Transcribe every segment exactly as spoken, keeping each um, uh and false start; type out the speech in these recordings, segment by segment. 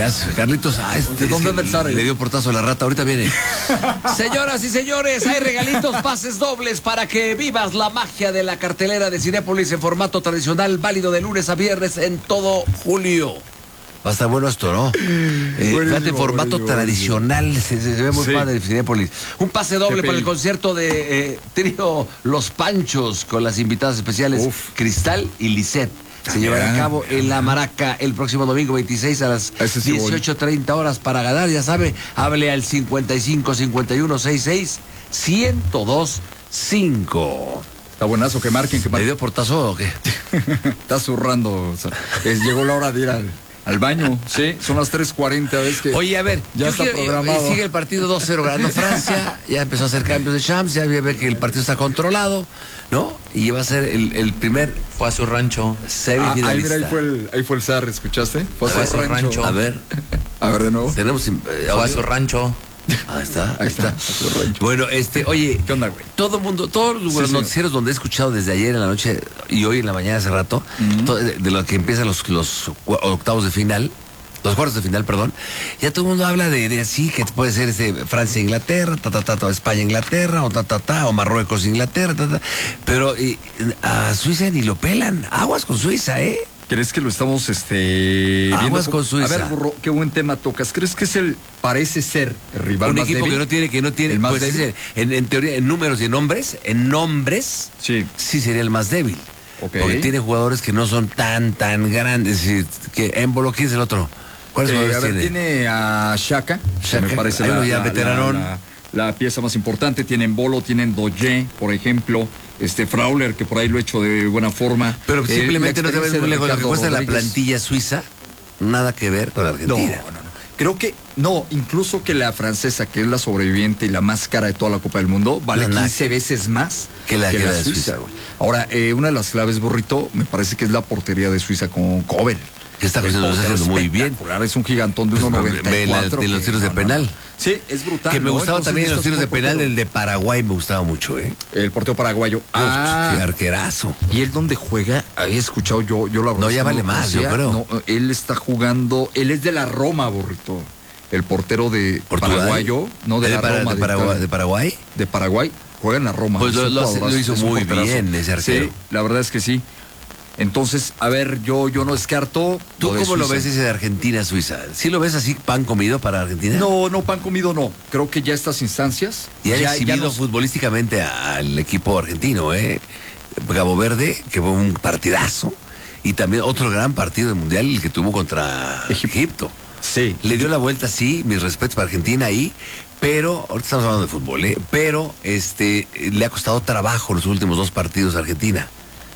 hace? Carlitos, ah, este, ¿Dónde anda el zar? Le dio portazo a la rata, ahorita viene. Señoras y señores, hay regalitos, pases dobles para que vivas la magia de la cartelera de Cinépolis en formato tradicional, válido de lunes a viernes en todo julio. Va a estar bueno esto, ¿no? Eh, fíjate, formato buenísimo, tradicional, buenísimo. Se, se ve muy sí. padre Cinépolis. Un pase doble para el concierto de eh, trío Los Panchos con las invitadas especiales Uf. Cristal y Lisette. Se llevará a cabo en La Maraca el próximo domingo veintiséis a las sí dieciocho treinta horas. Para ganar, ya sabe, hable al cincuenta y cinco cincuenta y uno sesenta y seis ciento dos cinco. Está buenazo, que marquen, que marquen. ¿Le dio portazo o qué? Está zurrando. O sea, es, llegó la hora de ir al... Al baño, sí, son las tres cuarenta, ¿ves que? Oye, a ver, ya está quiero, programado. Sigue el partido dos cero ganando Francia, ya empezó a hacer cambios de champs, ya ve que el partido está controlado, ¿no? Y va a ser el, el primer... Fue a su rancho. Semifinalista. Ah, ahí, mira, ahí fue el, ahí fue el zar, ¿escuchaste? Fue a, fue a su rancho. rancho. A ver. A ver de nuevo. Tenemos... Eh, fue a su rancho. Ahí está, ahí, ahí está. está. Bueno, este, oye, ¿qué onda, güey? Todo mundo, todos los sí, noticieros sí. donde he escuchado desde ayer en la noche y hoy en la mañana hace rato, uh-huh. todo, de, de lo que empiezan los, los octavos de final, los cuartos de final, perdón, ya todo el mundo habla de, de así, que puede ser este, Francia, Inglaterra, ta, ta, ta, ta, España, Inglaterra, o ta, ta, ta, o Marruecos, Inglaterra, ta, ta, pero y, a Suiza ni lo pelan, aguas con Suiza, ¿eh? ¿Crees que lo estamos, este... Aguas con Suiza? A ver, Burro, qué buen tema tocas. ¿Crees que es el, parece ser, el rival un más equipo débil? que no tiene, que no tiene, ¿El más pues, débil? En, en teoría, en números y en nombres, en nombres, sí, sí sería el más débil. Okay. Porque tiene jugadores que no son tan, tan grandes, que Embolo, ¿quién es el otro? ¿Cuáles eh, jugadores a ver, tiene? Tiene a Xhaka, que me parece Ahí la, ya la, veteranón. La, la, la pieza más importante. Tienen Bolo, tienen Doye, por ejemplo, este Frauler, que por ahí lo ha hecho de buena forma. Pero eh, simplemente no te ves muy lejos. Lo que cuesta Rodríguez. La plantilla suiza, nada que ver con Argentina. No, no, no. Creo que, no, incluso que la francesa, que es la sobreviviente y la más cara de toda la Copa del Mundo, vale no, quince veces más que la, que que la, la Suiza. Suiza. Ahora, eh, una de las claves, Burrito, me parece que es la portería de Suiza con Kovel. Que está haciendo muy bien. Es un gigantón de uno noventa y cuatro. De los tiros de penal. Sí, es brutal. Que me ¿no? gustaba Entonces, también los tiros de penal, portero. el de Paraguay me gustaba mucho, ¿eh? El portero paraguayo. Ah, qué arquerazo. ¿Y él dónde juega? Había escuchado yo, yo la verdad. No, ya vale no más, yo creo. No, él está jugando, él es de la Roma, Burrito. El portero de ¿Portugal? Paraguayo, no de, ¿De la para, Roma. De, Paraguay, ¿De Paraguay? De Paraguay, juega en la Roma. Pues lo, lo, lo hizo muy bien ese arquero. Sí, la verdad es que sí. Entonces, a ver, yo, yo no descarto. ¿Tú lo cómo Suiza. lo ves ese de Argentina-Suiza? ¿Sí lo ves así pan comido para Argentina? No, no, pan comido no. Creo que ya estas instancias. Y han ya, exhibido ya nos... futbolísticamente al equipo argentino, ¿eh? Cabo Verde, que fue un partidazo. Y también otro gran partido del Mundial, el que tuvo contra Egipto. Egipto. Sí. Le dio la vuelta, sí, mis respetos para Argentina ahí. Pero, ahorita estamos hablando de fútbol, ¿eh? Pero este, le ha costado trabajo los últimos dos partidos a Argentina.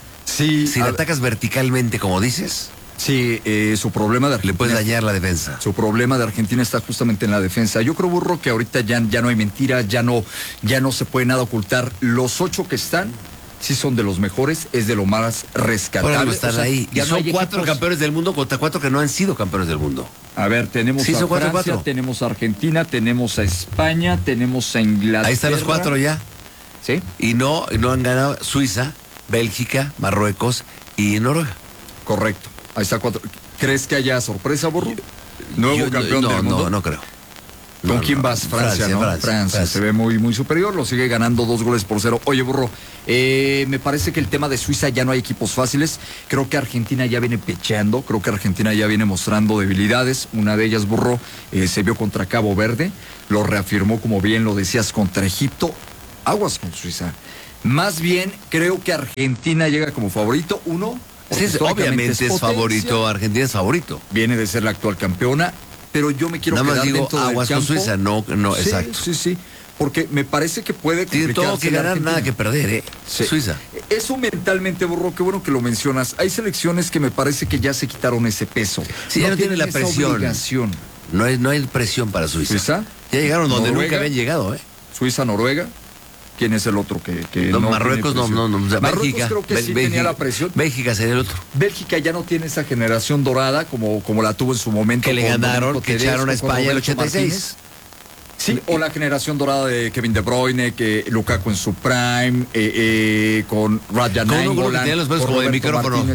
Sí, si le atacas verticalmente, como dices, sí, eh, su problema de Argentina, le puedes dañar la defensa. Su problema de Argentina está justamente en la defensa. Yo creo, Burro, que ahorita ya, ya no hay mentiras, ya no, ya no se puede nada ocultar. Los ocho que están, sí son de los mejores, es de lo más rescatable. Bueno, están o sea, ahí. Ya son no cuatro equipos... campeones del mundo contra cuatro que no han sido campeones del mundo. A ver, tenemos sí, a cuatro, Francia, cuatro. tenemos a Argentina, tenemos a España, tenemos a Inglaterra. Ahí están los cuatro ya. Sí. Y no, no han ganado Suiza, Bélgica, Marruecos y Noruega. Correcto. Ahí está cuatro. ¿Crees que haya sorpresa, Burro? Nuevo Yo, campeón no, del mundo. No, no creo. ¿Con no, quién no. vas? Francia, Francia, ¿no? Francia, Francia, Francia. Se ve muy, muy superior, lo sigue ganando dos goles por cero. Oye, Burro, eh, me parece que el tema de Suiza ya no hay equipos fáciles. Creo que Argentina ya viene pecheando, creo que Argentina ya viene mostrando debilidades. Una de ellas, Burro, eh, se vio contra Cabo Verde, lo reafirmó, como bien lo decías, contra Egipto. Aguas con Suiza. Más bien, creo que Argentina llega como favorito, uno. Sí, es, obviamente es, es favorito, Argentina es favorito. Viene de ser la actual campeona, pero yo me quiero Nada quedar más digo, dentro del aguas campo. con Suiza, no, no, sí, exacto. Sí, sí, porque me parece que puede tiene todo que ganar, nada que perder, ¿eh? Sí. Suiza. Eso mentalmente, Burro, qué bueno que lo mencionas. Hay selecciones que me parece que ya se quitaron ese peso. Sí, no ya no tiene la presión. Obligación. No hay, no hay presión para Suiza. ¿Suiza? Ya llegaron donde Noruega, nunca habían llegado, ¿eh? Suiza, Noruega. ¿Quién es el otro que, que no, no Marruecos no, no, no, Marruecos Bélgica, creo que sí Bélgica, tenía la presión. Bélgica sería el otro. Bélgica ya no tiene esa generación dorada como, como la tuvo en su momento. Que le ganaron, que echaron a España en el ochenta y seis. Sí, o la generación dorada de Kevin De Bruyne, que Lukaku en su prime, eh, eh, con Raja Nainggolan, con los pelos como de micrófono. Martínez.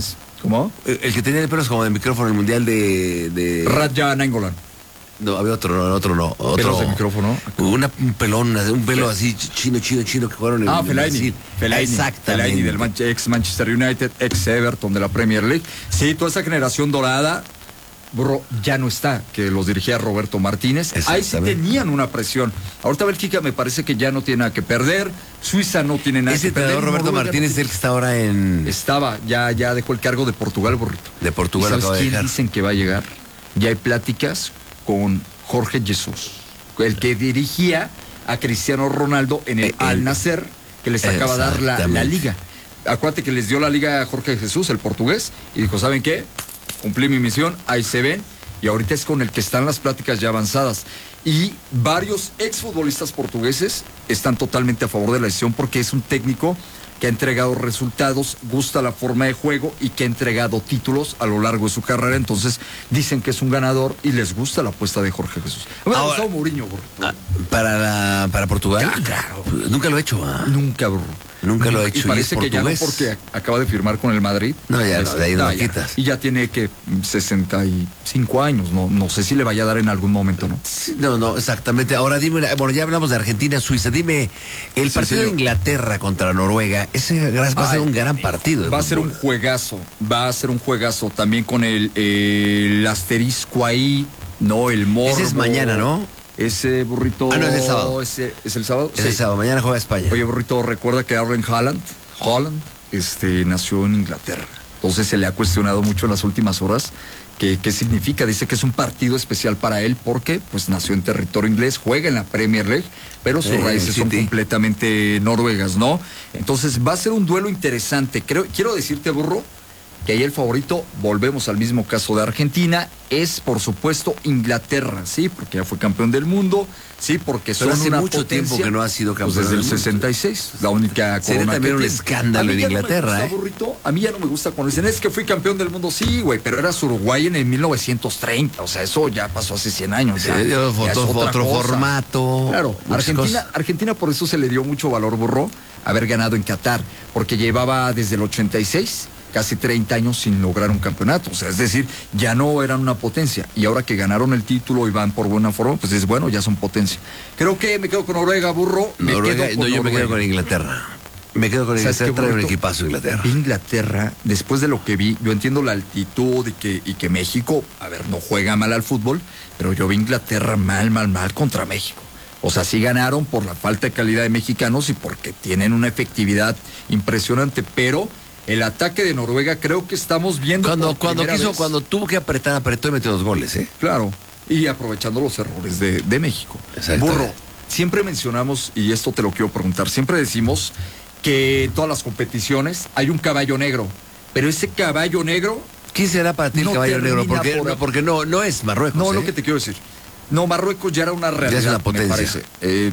¿Cómo? El, el que tenía el pelo es como de micrófono, el mundial de... de... Radja Nainggolan. No, había otro, no, otro no. Otro, Pelos de micrófono. Una, un pelón, un pelo así chino, chino, chino que jugaron en Ah, en Fellaini. Brasil. Fellaini. Exactamente. Fellaini del Manche- ex Manchester United, ex Everton de la Premier League. Sí, toda esa generación dorada, bro, ya no está, que los dirigía Roberto Martínez. Ahí sí Exactamente. tenían una presión. Ahorita Bélgica me parece que ya no tiene nada que perder. Suiza no tiene nada Ese que perder. entrenador Roberto Noruega Martínez es no- el que está ahora en... Estaba, ya, ya dejó el cargo de Portugal, burrito. De Portugal ¿Y sabes acaba de quién dejar. dicen que va a llegar? Ya hay pláticas con Jorge Jesús, el que dirigía a Cristiano Ronaldo en el Eh, Al el- Nacer, que les acaba de dar la, la Exactamente. liga. Acuérdate que les dio la liga a Jorge Jesús, el portugués, y dijo, ¿saben qué? Cumplí mi misión, ahí se ven, y ahorita es con el que están las pláticas ya avanzadas. Y varios exfutbolistas portugueses están totalmente a favor de la decisión porque es un técnico que ha entregado resultados, gusta la forma de juego y que ha entregado títulos a lo largo de su carrera. Entonces dicen que es un ganador y les gusta la apuesta de Jorge Jesús. Me ha Ahora- gustado Mourinho, burro. Ah, ¿Para, la, para Portugal? Ah, claro. Nunca lo he hecho, ¿ah? Nunca, burro. Nunca lo ha hecho. Y parece es que ya no portugués. porque acaba de firmar con el Madrid. No, ya no, de ahí no lo ya. quitas. Y ya tiene que sesenta y cinco años. No, no sé si le vaya a dar en algún momento, ¿no? Sí, No, no, exactamente. Ahora dime, bueno, ya hablamos de Argentina, Suiza. Dime, el Sí, partido de señor. Inglaterra contra Noruega, ese va a ser Ay, un gran partido. de Va a ser un fútbol. juegazo, va a ser un juegazo también con el, eh, el asterisco ahí, no, el morbo. Ese es mañana, ¿no? Ese burrito. Ah, no, es el sábado. Ese, ¿Es el sábado? Es Sí. el sábado, mañana juega España. Oye, burrito, recuerda que Erling Haaland, Haaland, este, nació en Inglaterra. Entonces se le ha cuestionado mucho en las últimas horas qué, qué significa. Dice que es un partido especial para él porque pues nació en territorio inglés, juega en la Premier League, pero sus Eh, raíces son City. completamente noruegas, ¿no? Entonces va a ser un duelo interesante. Creo, quiero decirte, burro, que ahí el favorito, volvemos al mismo caso de Argentina, es por supuesto Inglaterra, ¿sí? Porque ya fue campeón del mundo, sí, porque Pero son hace una mucho potencia, tiempo que no ha sido pues campeón desde el del mundo. sesenta y seis, la única Sería corona también que un tiene. escándalo A mí en ya no me Inglaterra, gusta, ¿eh? burrito, a mí ya no me gusta cuando dicen, es que fui campeón del mundo, sí, güey, pero eras Uruguay en el mil novecientos treinta, o sea, eso ya pasó hace cien años. Sí, ya, ya ya es otro- otra otro cosa. formato, Claro, muchas Argentina, cosas. Argentina por eso se le dio mucho valor, burro, haber ganado en Qatar, porque llevaba desde el ochenta y seis casi treinta años sin lograr un campeonato, o sea, es decir, ya no eran una potencia, y ahora que ganaron el título y van por buena forma, pues es bueno, ya son potencia. Creo que me quedo con Noruega, burro, me Noruega, quedo no, con yo me quedo Noruega. con Inglaterra. Me quedo con ¿Sabes qué, Inglaterra, trae un burrito? equipazo Inglaterra. Inglaterra, después de lo que vi, yo entiendo la altitud y que, y que México, a ver, no juega mal al fútbol, pero yo vi Inglaterra mal, mal, mal contra México. O sea, sí ganaron por la falta de calidad de mexicanos y porque tienen una efectividad impresionante, pero el ataque de Noruega creo que estamos viendo Cuando, por cuando primera quiso, vez. cuando tuvo que apretar, apretó y metió dos goles, ¿eh? Claro, y aprovechando los errores de, de México. Exacto. Burro, siempre mencionamos, y esto te lo quiero preguntar, siempre decimos que en todas las competiciones hay un caballo negro, pero ese caballo negro, ¿Quién será para ti el No caballo negro? termina Porque, por- no, porque no, no es Marruecos. no, ¿eh? lo que te quiero decir. No, Marruecos ya era una realidad, una me potencia. parece. Eh,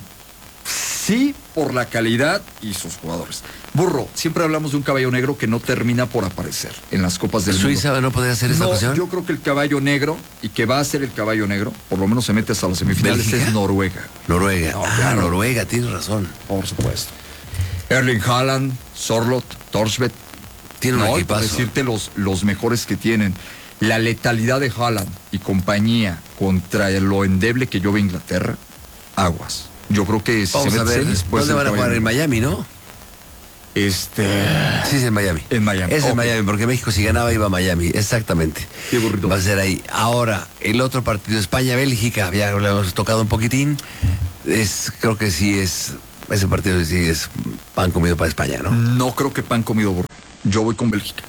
sí, por la calidad y sus jugadores. Burro, siempre hablamos de un caballo negro que no termina por aparecer en las copas del mundo. ¿Suiza no podría hacer esta No, ocasión? yo creo que el caballo negro, y que va a ser el caballo negro, por lo menos se mete hasta las semifinales, ¿Bélgica? es Noruega. Noruega. No, ah, claro. Noruega, tienes razón. Por supuesto. Erling Haaland, Sorlot, Torstvedt. Tiene un No, y por equipazo. decirte los, los mejores que tienen. La letalidad de Haaland y compañía contra lo endeble que yo veo Inglaterra, aguas. Yo creo que si Vamos se a mete ver, semis, puede ¿dónde ser van a caballo jugar? En negro. Miami, ¿no? Este. Sí, es en Miami. En Miami. Es en Ok. Miami, porque México si ganaba iba a Miami, exactamente. Qué burrito. Va a ser ahí. Ahora, el otro partido, España-Bélgica, ya lo hemos tocado un poquitín. Es, creo que sí es, ese partido sí es pan comido para España, ¿no? No creo que pan comido burro. Yo voy con Bélgica.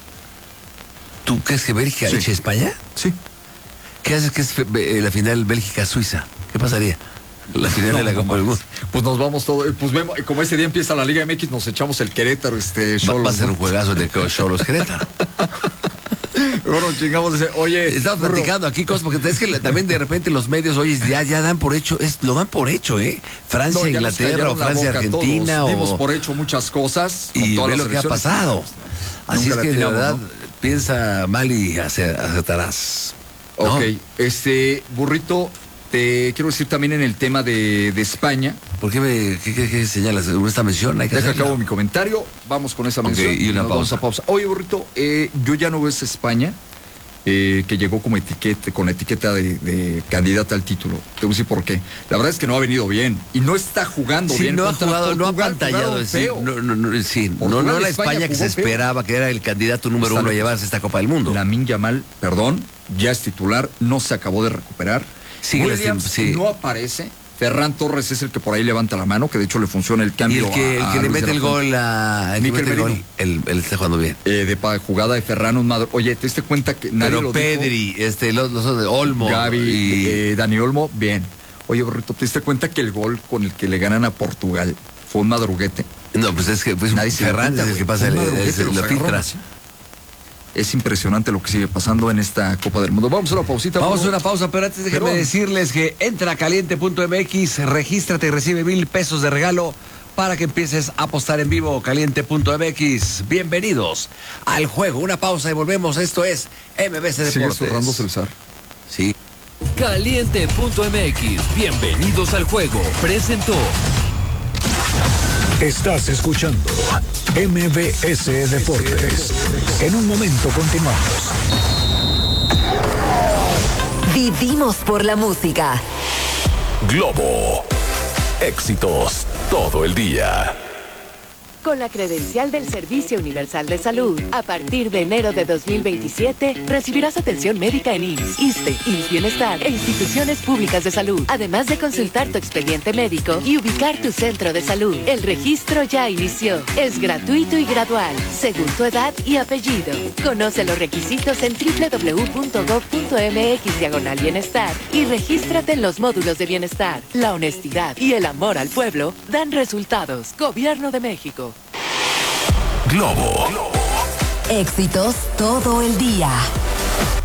¿Tú crees que Bélgica Sí. eche España? Sí. ¿Qué haces que es fe- eh, la final Bélgica-Suiza? ¿Qué pasaría? La final de la Copa del Mundo. Pues nos vamos todos. Pues vemos, como ese día empieza la Liga M X, nos echamos el Querétaro, este Va, Xolos, va a ser ¿no? un juegazo de Cholos Querétaro. Bueno, chingamos ese. Oye, Estamos burro, platicando aquí cosas, porque es que la- también de repente los medios, oye, ya, ya dan por hecho, es, lo dan por hecho, ¿eh? Francia, no, ya nos Inglaterra, callaron o la Francia, boca Argentina, todos. Dimos o... por hecho muchas cosas. con y todas ve las lo que ha selecciones. pasado. Así Nunca es le que de atinamos, verdad, ¿no? piensa mal y ace- acertarás. ¿no? Ok, este, burrito, te quiero decir también en el tema de, de España. ¿Por qué, me, qué, qué, qué señalas? ¿Esta mención? Hay que Deja hacerla. acabo mi comentario, vamos con esa Ok, mención. y una nos vamos pausa. a pausa. Oye, Burrito, eh, yo ya no veo esa España eh, que llegó como etiqueta, con etiqueta de, de candidata al título. Te voy a decir por qué. La verdad es que no ha venido bien y no está jugando Sí, bien. no ha Contra jugado, no ha Portugal, pantallado. jugaron Sí, feo. no, no, no, sí, no, Portugal, no la España España que se jugó feo. esperaba, que era el candidato número Hasta uno a lo- llevarse esta Copa del Mundo. Lamine Yamal, perdón, ya es titular, no se acabó de recuperar. Sigue Williams lastim- sí. no aparece. Ferran Torres es el que por ahí levanta la mano, que de hecho le funciona el Y cambio. el que, el a- que a le Luis mete de el la Fuente. gol a. El que Mikel mete el gol, Merino. él, él está jugando bien. Eh, de pa- jugada de Ferran Osmador. Oye, te diste cuenta que nadie Pero lo Pedri, este, los, los de Olmo. dijo. Gaby, y- eh, Dani Olmo, bien. Oye, Borrito, ¿te diste cuenta que el gol con el que le ganan a Portugal fue un madruguete? no, pues es que pues, Nadie se Ferran da es cuenta, el que güey. pasa, Fue el, un madruguete, es el- los la agarró filtra. así. Es impresionante lo que sigue pasando en esta Copa del Mundo. Vamos a una pausita. Vamos a Burro. una pausa, pero antes déjenme Perdón. decirles que entra a caliente punto m x, regístrate y recibe mil pesos de regalo para que empieces a apostar en vivo. caliente punto m x. Bienvenidos al juego. Una pausa y volvemos. Esto es M B C Sigue Deportes. zurrándose el zar. Sí. Caliente punto m x. Bienvenidos al juego. Presentó. Estás escuchando M B S Deportes. En un momento continuamos. Vivimos por la música. Globo. Éxitos todo el día. Con la credencial del Servicio Universal de Salud, a partir de enero de dos mil veintisiete, recibirás atención médica en I M S S, ISSSTE, I M S S Bienestar e instituciones públicas de salud, además de consultar tu expediente médico y ubicar tu centro de salud. El registro ya inició. Es gratuito y gradual, según tu edad y apellido. Conoce los requisitos en doble u doble u doble u punto gov punto m x diagonal bienestar y regístrate en los módulos de bienestar. La honestidad y el amor al pueblo dan resultados. Gobierno de México. Globo. Éxitos todo el día.